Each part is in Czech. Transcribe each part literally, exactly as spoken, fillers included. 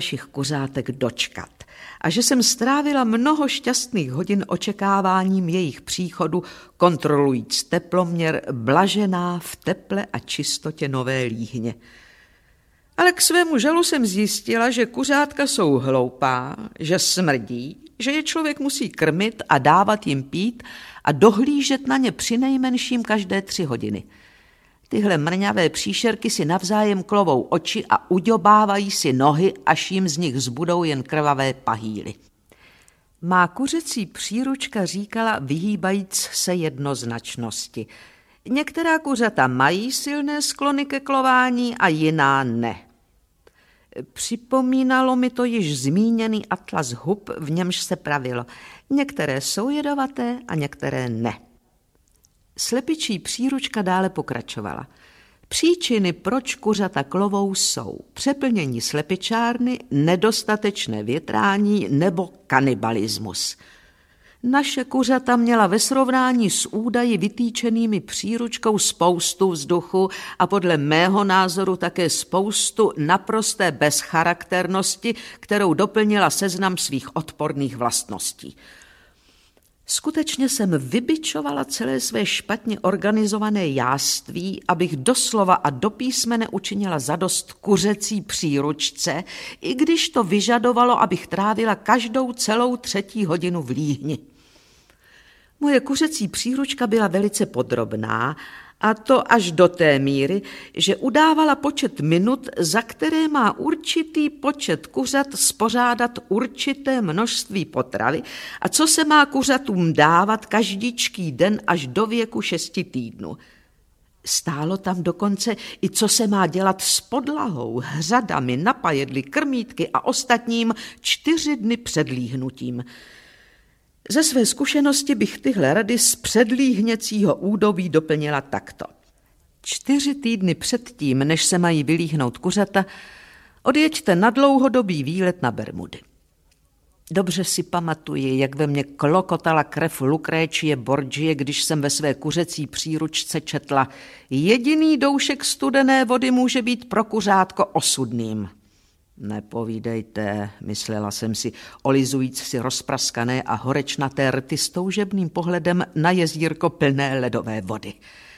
našich kuřátek dočkat a že jsem strávila mnoho šťastných hodin očekáváním jejich příchodu, kontrolujíc teploměr, blažená v teple a čistotě nové líhně. Ale k svému žalu jsem zjistila, že kuřátka jsou hloupá, že smrdí, že je člověk musí krmit a dávat jim pít a dohlížet na ně přinejmenším každé tři hodiny. Tyhle mrňavé příšerky si navzájem klovou oči a uďobávají si nohy, až jim z nich zbudou jen krvavé pahýly. Má kuřecí příručka říkala, vyhýbajíc se jednoznačnosti. Některá kuřata mají silné sklony ke klování a jiná ne. Připomínalo mi to již zmíněný atlas hub, v němž se pravilo. Některé jsou jedovaté a některé ne. Slepičí příručka dále pokračovala. Příčiny, proč kuřata klovou, jsou přeplnění slepičárny, nedostatečné větrání nebo kanibalismus. Naše kuřata měla ve srovnání s údaji vytýčenými příručkou spoustu vzduchu a podle mého názoru také spoustu naprosté bezcharakternosti, kterou doplnila seznam svých odporných vlastností. Skutečně jsem vybičovala celé své špatně organizované jáství, abych doslova a do písmene učinila zadost kuřecí příručce, i když to vyžadovalo, abych trávila každou celou třetí hodinu v líhni. Moje kuřecí příručka byla velice podrobná, a to až do té míry, že udávala počet minut, za které má určitý počet kuřat spořádat určité množství potravy a co se má kuřatům dávat každičký den až do věku šesti týdnů. Stálo tam dokonce i co se má dělat s podlahou, hřadami, napajedly, krmítky a ostatním čtyři dny před líhnutím. Ze své zkušenosti bych tyhle rady z předlíhněcího údobí doplnila takto. Čtyři týdny předtím, než se mají vylíhnout kuřata, odjeďte na dlouhodobý výlet na Bermudy. Dobře si pamatuji, jak ve mně klokotala krev Lukrécie Borgie, když jsem ve své kuřecí příručce četla: jediný doušek studené vody může být pro kuřátko osudným. Nepovídejte, myslela jsem si, olizujíc si rozpraskané a horečnaté rty s toužebným pohledem na jezírko plné ledové vody.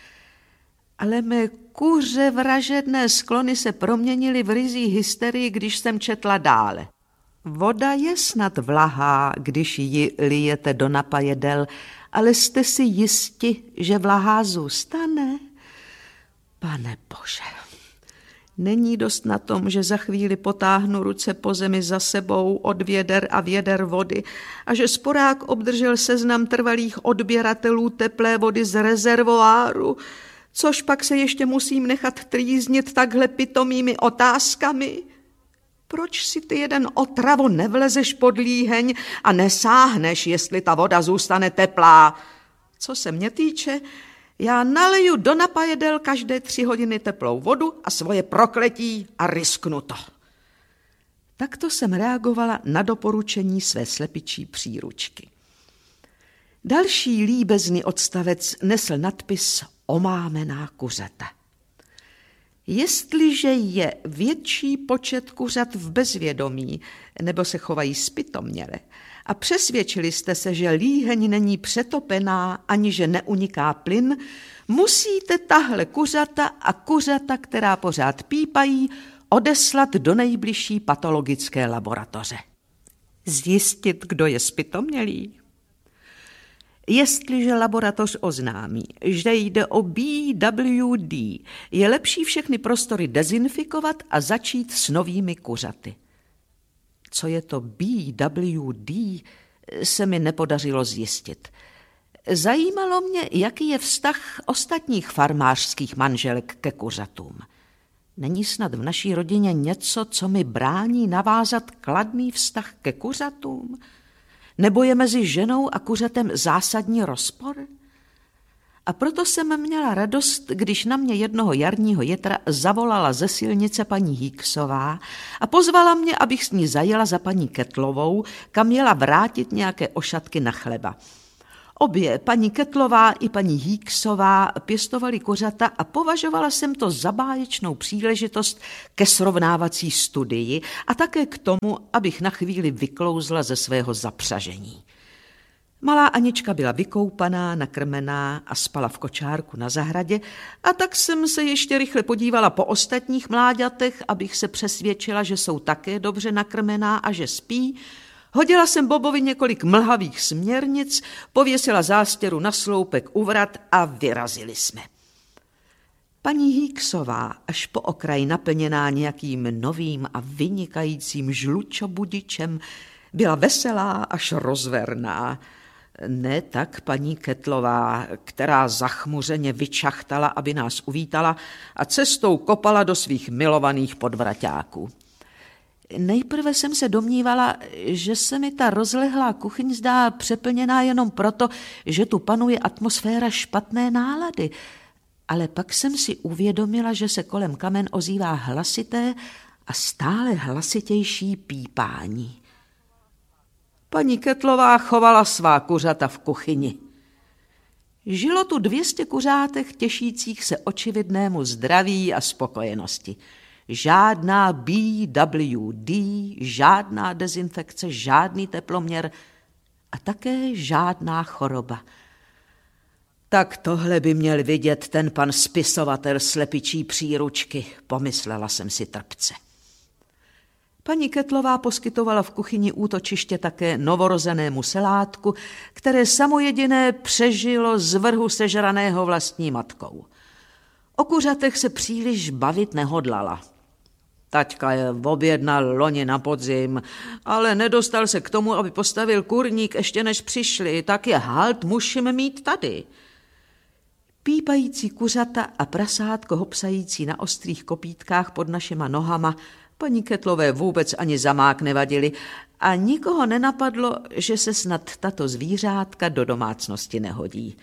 Ale mé kuře vražedné sklony se proměnily v ryzí hysterii, když jsem četla dále. Voda je snad vlahá, když ji lijete do napajedel, ale jste si jisti, že vlahá zůstane? Pane Bože, není dost na tom, že za chvíli potáhnu ruce po zemi za sebou od věder a věder vody a že sporák obdržel seznam trvalých odběratelů teplé vody z rezervoáru, což pak se ještě musím nechat trýznit takhle pitomými otázkami. Proč si ty jeden otravo nevlezeš pod líheň a nesáhneš, jestli ta voda zůstane teplá? Co se mě týče, já naleju do napajedel každé tři hodiny teplou vodu a svoje prokletí a risknu to. Takto jsem reagovala na doporučení své slepičí příručky. Další líbezný odstavec nesl nadpis Omámená kuřata. Jestliže je větší počet kuřat v bezvědomí nebo se chovají zpytoměle a přesvědčili jste se, že líheň není přetopená ani že neuniká plyn, musíte tahle kuřata a kuřata, která pořád pípají, odeslat do nejbližší patologické laboratoře. Zjistit, kdo je zpytomělý? Jestliže laboratoř oznámí, že jde o B W D, je lepší všechny prostory dezinfikovat a začít s novými kuřaty. Co je to B W D, se mi nepodařilo zjistit. Zajímalo mě, jaký je vztah ostatních farmářských manželek ke kuřatům. Není snad v naší rodině něco, co mi brání navázat kladný vztah ke kuřatům? Nebo je mezi ženou a kuřatem zásadní rozpor? A proto jsem měla radost, když na mě jednoho jarního jetra zavolala ze silnice paní Híksová a pozvala mě, abych s ní zajela za paní Ketlovou, kam měla vrátit nějaké ošatky na chleba. Obě, paní Kettlová i paní Hýksová, pěstovali kuřata a považovala jsem to za báječnou příležitost ke srovnávací studii a také k tomu, abych na chvíli vyklouzla ze svého zapřažení. Malá Anička byla vykoupaná, nakrmená a spala v kočárku na zahradě, a tak jsem se ještě rychle podívala po ostatních mláďatech, abych se přesvědčila, že jsou také dobře nakrmená a že spí. Hodila jsem Bobovi několik mlhavých směrnic, pověsila zástěru na sloupek u vrat a vyrazili jsme. Paní Hýksová, až po okraj naplněná nějakým novým a vynikajícím žlučobudičem, byla veselá až rozverná. Ne tak paní Kettlová, která zachmuřeně vyčachtala, aby nás uvítala a cestou kopala do svých milovaných podvraťáků. Nejprve jsem se domnívala, že se mi ta rozlehlá kuchyň zdá přeplněná jenom proto, že tu panuje atmosféra špatné nálady, ale pak jsem si uvědomila, že se kolem kamen ozývá hlasité a stále hlasitější pípání. Paní Kettlová chovala svá kuřata v kuchyni. Žilo tu dvě stě kuřátek těšících se očividnému zdraví a spokojenosti. Žádná B W D, žádná dezinfekce, žádný teploměr a také žádná choroba. Tak tohle by měl vidět ten pan spisovatel slepičí příručky, pomyslela jsem si trpce. Paní Kettlová poskytovala v kuchyni útočiště také novorozenému selátku, které samojediné přežilo z vrhu sežraného vlastní matkou. O kuřatech se příliš bavit nehodlala. Taťka je objednal loni na podzim, ale nedostal se k tomu, aby postavil kurník ještě než přišli, tak je halt musíme mít tady. Pípající kuřata a prasátko hopsající na ostrých kopítkách pod našima nohama paní Kettlové vůbec ani zamák nevadili a nikoho nenapadlo, že se snad tato zvířátka do domácnosti nehodí.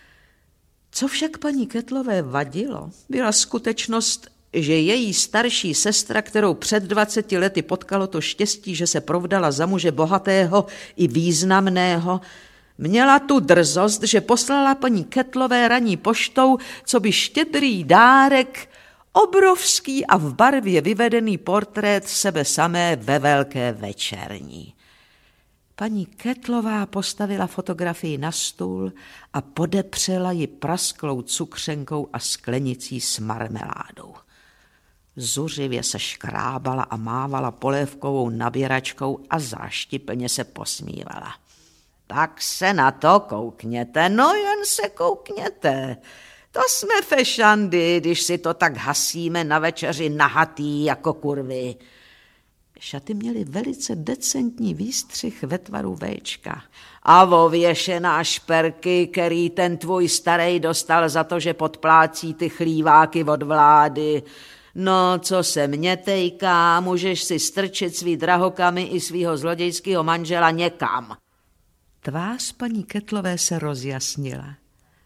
Co však paní Kettlové vadilo, byla skutečnost, že její starší sestra, kterou před dvaceti lety potkalo to štěstí, že se provdala za muže bohatého i významného, měla tu drzost, že poslala paní Kettlové ranní poštou, co by štědrý dárek, obrovský a v barvě vyvedený portrét sebe samé ve velké večerní. Paní Kettlová postavila fotografii na stůl a podepřela ji prasklou cukřenkou a sklenicí s marmeládou. Zuřivě se škrábala a mávala polévkovou nabíračkou a záštiplně se posmívala. Tak se na to koukněte, no jen se koukněte. To jsme fešandy, když si to tak hasíme na večeři nahatý jako kurvy. Šaty měly velice decentní výstřih ve tvaru véčka. A ověšená šperky, který ten tvůj starej dostal za to, že podplácí ty chlíváky od vlády. No, co se mě tejká, můžeš si strčit svý drahokamy i svýho zlodějského manžela někam. Tvář paní Kettlové se rozjasnila.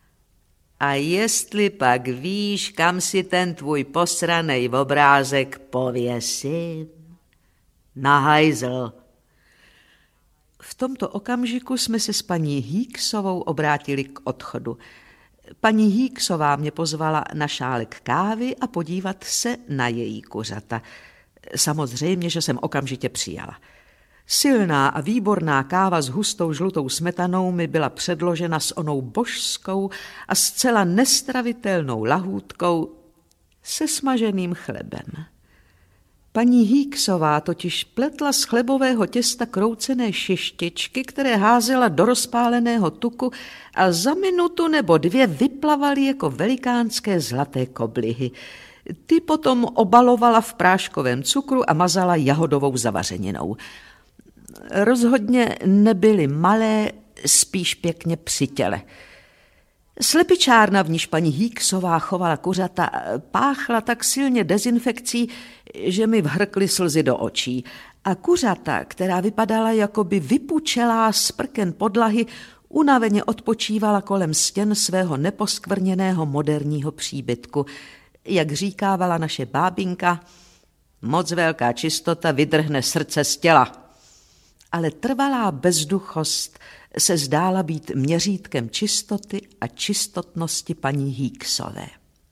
A jestli pak víš, kam si ten tvůj posranej obrázek pověsím? Na hajzl. V tomto okamžiku jsme se s paní Hýksovou obrátili k odchodu. Paní Hýksová mě pozvala na šálek kávy a podívat se na její kuřata. Samozřejmě, že jsem okamžitě přijala. Silná a výborná káva s hustou žlutou smetanou mi byla předložena s onou božskou a zcela nestravitelnou lahůdkou se smaženým chlebem. Paní Hýksová totiž pletla z chlebového těsta kroucené šištičky, které házela do rozpáleného tuku a za minutu nebo dvě vyplavaly jako velikánské zlaté koblihy. Ty potom obalovala v práškovém cukru a mazala jahodovou zavařeninou. Rozhodně nebyly malé, spíš pěkně při těle. Slepičárna, v níž paní Hýksová chovala kuřata, páchla tak silně dezinfekcí, že mi vhrkly slzy do očí. A kuřata, která vypadala jako by vypučelá z prken podlahy, unaveně odpočívala kolem stěn svého neposkvrněného moderního příbytku. Jak říkávala naše bábinka, moc velká čistota vydrhne srdce z těla. ale trvalá bezduchost se zdála být měřítkem čistoty a čistotnosti paní Hicksové.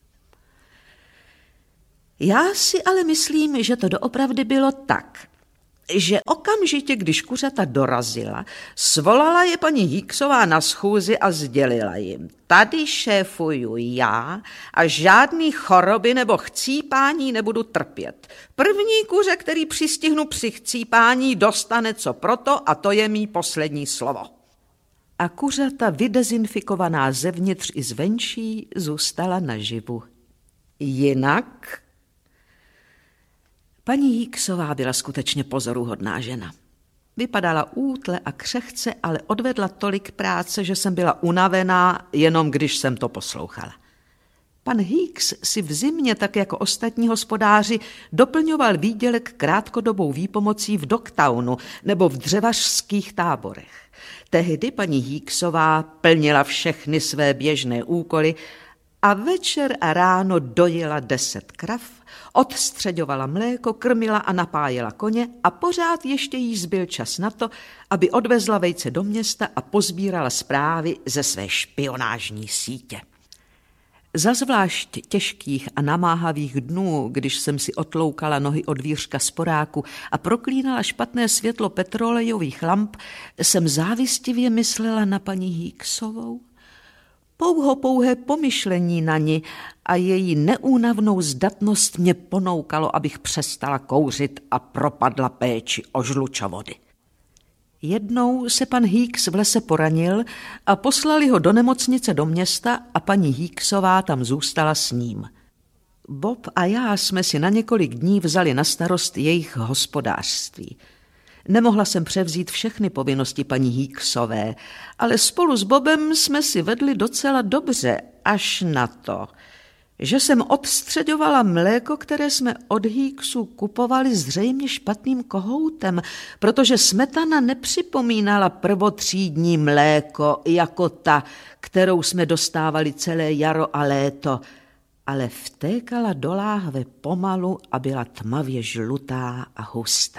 Já si ale myslím, že to doopravdy bylo tak, že okamžitě, když kuřata dorazila, svolala je paní Hicksová na schůzi a sdělila jim: tady šéfuju já a žádný choroby nebo chcípání nebudu trpět. První kuře, který přistihnu při chcípání, dostane co proto a to je mý poslední slovo. A kuřata, vydezinfikovaná zevnitř i zvenčí, zůstala naživu. Jinak... Paní Hicksová byla skutečně pozoruhodná žena. Vypadala útle a křehce, ale odvedla tolik práce, že jsem byla unavená, jenom když jsem to poslouchala. Pan Hicks si v zimě, tak jako ostatní hospodáři, doplňoval výdělek krátkodobou výpomocí v Dogtownu nebo v dřevařských táborech. Tehdy paní Hicksová plnila všechny své běžné úkoly a večer a ráno dojela deset krav, odstřeďovala mléko, krmila a napájela koně a pořád ještě jí zbyl čas na to, aby odvezla vejce do města a pozbírala zprávy ze své špionážní sítě. Za zvlášť těžkých a namáhavých dnů, když jsem si otloukala nohy od vířka sporáku a proklínala špatné světlo petrolejových lamp, jsem závistivě myslela na paní Hicksovou. Pouho pouhé pomyšlení na ni a její neúnavnou zdatnost mě ponoukalo, abych přestala kouřit a propadla péči o žlučovody. Jednou se pan Hicks v lese poranil a poslali ho do nemocnice do města a paní Hicksová tam zůstala s ním. Bob a já jsme si na několik dní vzali na starost jejich hospodářství. Nemohla jsem převzít všechny povinnosti paní Hicksové, ale spolu s Bobem jsme si vedli docela dobře, až na to, že jsem odstřeďovala mléko, které jsme od Hicksů kupovali zřejmě špatným kohoutem, protože smetana nepřipomínala prvotřídní mléko jako ta, kterou jsme dostávali celé jaro a léto, ale vtékala do láhve pomalu a byla tmavě žlutá a hustá.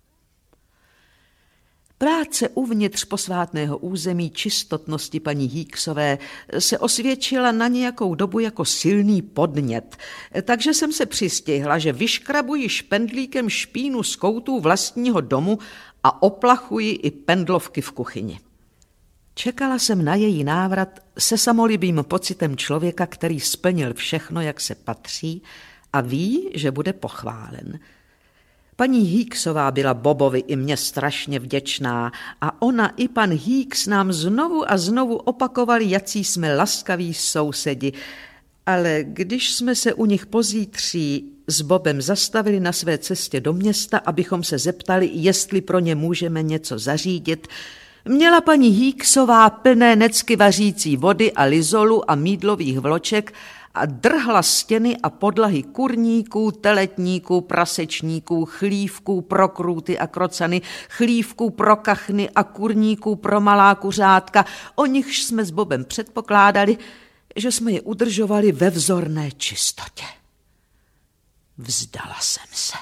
Práce uvnitř posvátného území čistotnosti paní Hicksové se osvědčila na nějakou dobu jako silný podnět, takže jsem se přistihla, že vyškrabuji špendlíkem špínu z koutů vlastního domu a oplachuji i pendlovky v kuchyni. Čekala jsem na její návrat se samolibým pocitem člověka, který splnil všechno, jak se patří a ví, že bude pochválen. Paní Hicksová byla Bobovi i mně strašně vděčná a ona i pan Hicks nám znovu a znovu opakovali, jací jsme laskaví sousedi, ale když jsme se u nich pozítří s Bobem zastavili na své cestě do města, abychom se zeptali, jestli pro ně můžeme něco zařídit, měla paní Hicksová plné necky vařící vody a lizolu a mýdlových vloček a drhla stěny a podlahy kurníků, teletníků, prasečníků, chlívků pro krůty a krocany, chlívků pro kachny a kurníků pro malá kuřátka, o nichž jsme s Bobem předpokládali, že jsme je udržovali ve vzorné čistotě. Vzdala jsem se.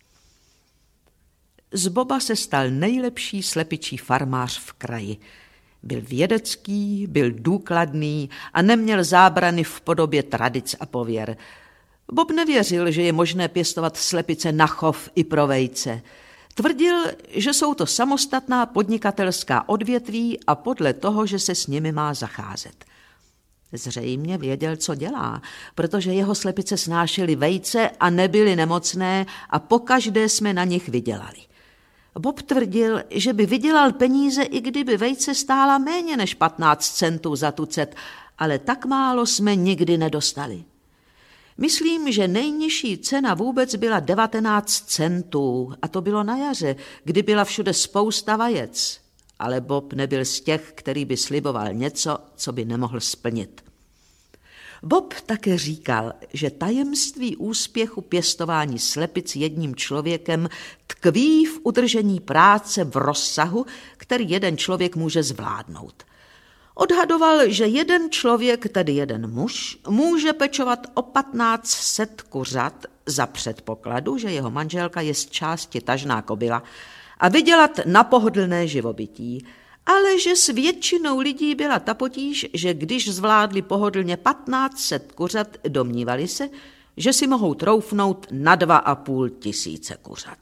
Z Boba se stal nejlepší slepičí farmář v kraji. Byl vědecký, byl důkladný a neměl zábrany v podobě tradic a pověr. Bob nevěřil, že je možné pěstovat slepice na chov i pro vejce. Tvrdil, že jsou to samostatná podnikatelská odvětví a podle toho, že se s nimi má zacházet. Zřejmě věděl, co dělá, protože jeho slepice snášely vejce a nebyly nemocné a pokaždé jsme na nich vydělali. Bob tvrdil, že by vydělal peníze, i kdyby vejce stála méně než patnáct centů za tucet, ale tak málo jsme nikdy nedostali. Myslím, že nejnižší cena vůbec byla devatenáct centů a to bylo na jaře, kdy byla všude spousta vajec. Ale Bob nebyl z těch, který by sliboval něco, co by nemohl splnit. Bob také říkal, že tajemství úspěchu pěstování slepic jedním člověkem tkví v udržení práce v rozsahu, který jeden člověk může zvládnout. Odhadoval, že jeden člověk, tedy jeden muž, může pečovat o patnáct set kuřat za předpokladu, že jeho manželka je z části tažná kobyla a vydělat na pohodlné živobytí. Ale že s většinou lidí byla ta potíž, že když zvládli pohodlně patnáct set kuřat, domnívali se, že si mohou troufnout na dva a půl tisíce kuřat.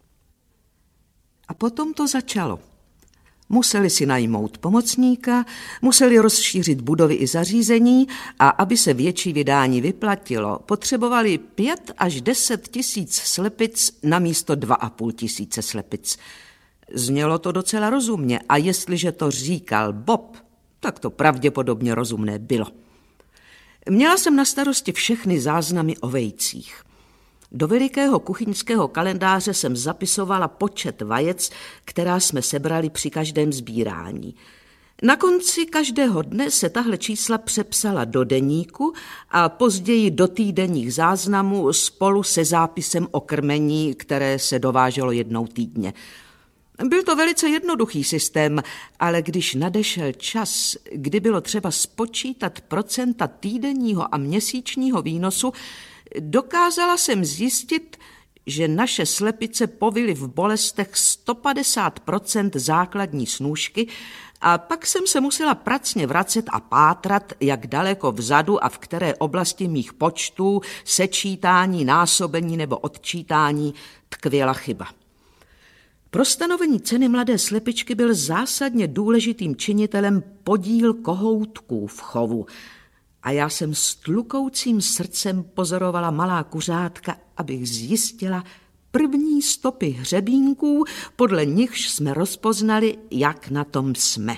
A potom to začalo. Museli si najmout pomocníka, museli rozšířit budovy i zařízení a aby se větší vydání vyplatilo, potřebovali pět až deset tisíc slepic na místo dva a půl tisíce slepic. Znělo to docela rozumně a jestliže to říkal Bob, tak to pravděpodobně rozumné bylo. Měla jsem na starosti všechny záznamy o vejcích. Do velikého kuchyňského kalendáře jsem zapisovala počet vajec, která jsme sebrali při každém sbírání. Na konci každého dne se tahle čísla přepsala do deníku a později do týdenních záznamů spolu se zápisem o krmení, které se dováželo jednou týdně. Byl to velice jednoduchý systém, ale když nadešel čas, kdy bylo třeba spočítat procenta týdenního a měsíčního výnosu, dokázala jsem zjistit, že naše slepice povily v bolestech sto padesát procent základní snůšky a pak jsem se musela pracně vracet a pátrat, jak daleko vzadu a v které oblasti mých počtů, sečítání, násobení nebo odčítání tkvěla chyba. Pro stanovení ceny mladé slepičky byl zásadně důležitým činitelem podíl kohoutků v chovu a já jsem s tlukoucím srdcem pozorovala malá kuřátka, abych zjistila první stopy hřebínků, podle nichž jsme rozpoznali, jak na tom jsme.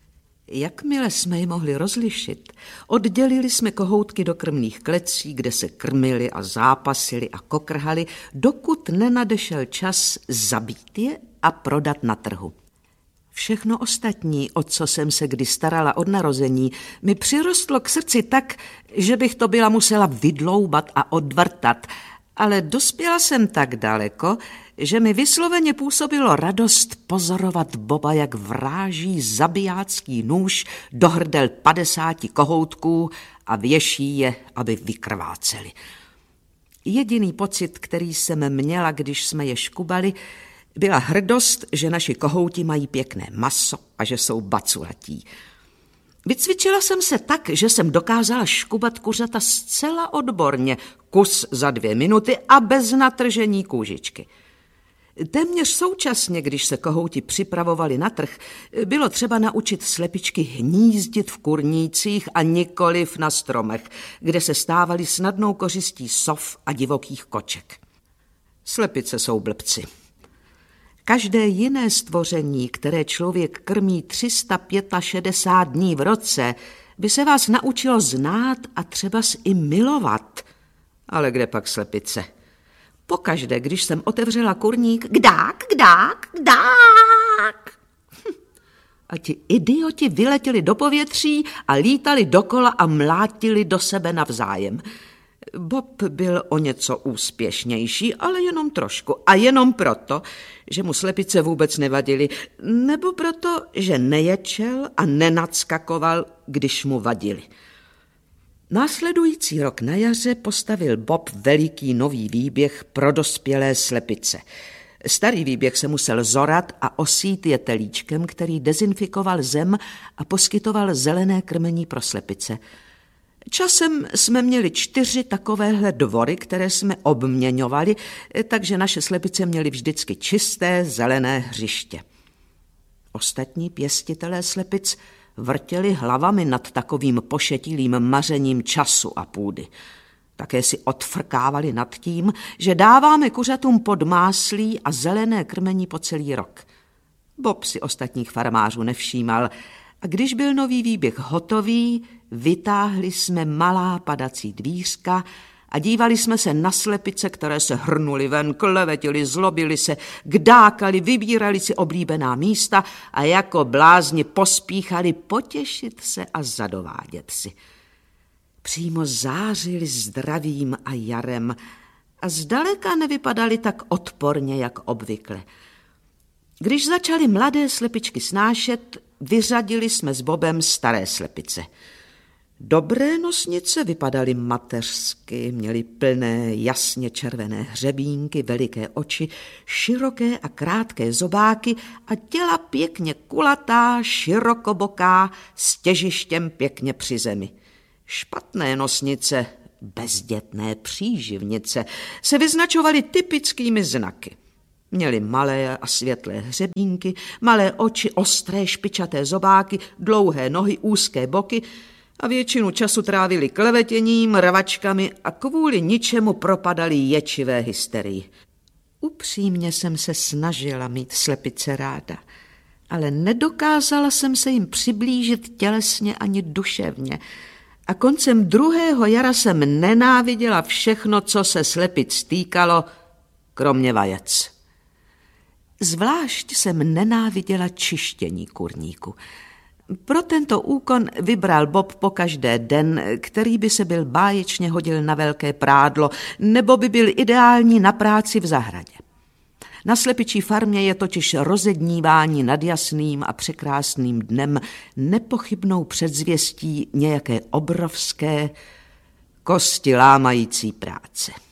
Jakmile jsme je mohli rozlišit, oddělili jsme kohoutky do krmných klecí, kde se krmili a zápasili a kokrhali, dokud nenadešel čas zabít je a prodat na trhu. Všechno ostatní, o co jsem se kdy starala od narození, mi přirostlo k srdci tak, že bych to byla musela vydloubat a odvrtat, ale dospěla jsem tak daleko, že mi vysloveně působilo radost pozorovat Boba, jak vráží zabijácký nůž do hrdel padesáti kohoutků a věší je, aby vykrváceli. Jediný pocit, který jsem měla, když jsme je škubali, byla hrdost, že naši kohouti mají pěkné maso a že jsou baculatí. Vycvičila jsem se tak, že jsem dokázala škubat kuřata zcela odborně, kus za dvě minuty a bez natržení kůžičky. Téměř současně, když se kohouti připravovali na trh, bylo třeba naučit slepičky hnízdit v kurnících a nikoliv na stromech, kde se stávaly snadnou kořistí sov a divokých koček. Slepice jsou blbci. Každé jiné stvoření, které člověk krmí tři sta šedesát pět dní v roce, by se vás naučilo znát a třeba i milovat. Ale kde pak slepice? Pokaždé, když jsem otevřela kurník, kdák, kdák, kdák. Hm. A ti idioti vyletěli do povětří a lítali dokola a mlátili do sebe navzájem. Bob byl o něco úspěšnější, ale jenom trošku. A jenom proto, že mu slepice vůbec nevadily, nebo proto, že neječel a nenadskakoval, když mu vadili. Následující rok na jaře postavil Bob veliký nový výběh pro dospělé slepice. Starý výběh se musel zorat a osít je telíčkem, který dezinfikoval zem a poskytoval zelené krmení pro slepice. Časem jsme měli čtyři takovéhle dvory, které jsme obměňovali, takže naše slepice měly vždycky čisté zelené hřiště. Ostatní pěstitelé slepic vrtěli hlavami nad takovým pošetilým mařením času a půdy. Také si odfrkávali nad tím, že dáváme kuřatům podmáslí a zelené krmení po celý rok. Bob si ostatních farmářů nevšímal a když byl nový výběh hotový, vytáhli jsme malá padací dvířka a dívali jsme se na slepice, které se hrnuly ven, klevetili, zlobili se, kdákali, vybírali si oblíbená místa a jako blázni pospíchali potěšit se a zadovádět si. Přímo zářili zdravím a jarem a zdaleka nevypadali tak odporně, jak obvykle. Když začaly mladé slepičky snášet, vyřadili jsme s Bobem staré slepice. Dobré nosnice vypadaly mateřsky, měly plné, jasně červené hřebínky, veliké oči, široké a krátké zobáky a těla pěkně kulatá, širokoboká, s těžištěm pěkně při zemi. Špatné nosnice, bezdětné příživnice, se vyznačovaly typickými znaky. Měli malé a světlé hřebínky, malé oči, ostré špičaté zobáky, dlouhé nohy, úzké boky a většinu času trávili klevetěním, rvačkami a kvůli ničemu propadali ječivé hysterii. Upřímně jsem se snažila mít slepice ráda, ale nedokázala jsem se jim přiblížit tělesně ani duševně. A koncem druhého jara jsem nenáviděla všechno, co se slepic týkalo, kromě vajec. Zvlášť jsem nenáviděla čištění kurníku. Pro tento úkon vybral Bob pokaždé den, který by se byl báječně hodil na velké prádlo, nebo by byl ideální na práci v zahradě. Na slepičí farmě je totiž rozednívání nad jasným a překrásným dnem nepochybnou předzvěstí nějaké obrovské, kosti lámající práce.